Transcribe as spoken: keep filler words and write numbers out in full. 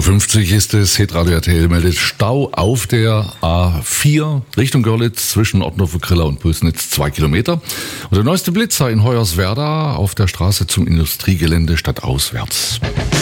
fünfzig ist es, Hitradio R T L meldet Stau auf der A vier Richtung Görlitz zwischen Ottendorf-Griller und Pulsnitz, zwei Kilometer. Und der neueste Blitzer in Hoyerswerda auf der Straße zum Industriegelände stadtauswärts.